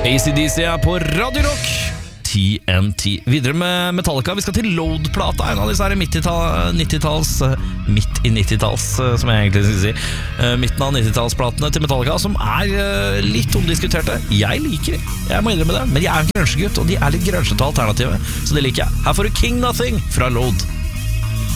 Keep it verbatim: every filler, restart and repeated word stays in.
A C D C er på Radio Rock T N T. Videre med Metallica. Vi skal til Load-plata, en av disse her nitti-talls, midt i nitti-talls, som jeg egentlig skal si, midten av nitti-tallsplatene til Metallica, som er litt omdiskuterte. Jeg liker det, jeg må innrømme det, men jeg er en grønsjegutt, og de er litt grønsjete alternativet, så det liker jeg. Her får du King Nothing fra Load.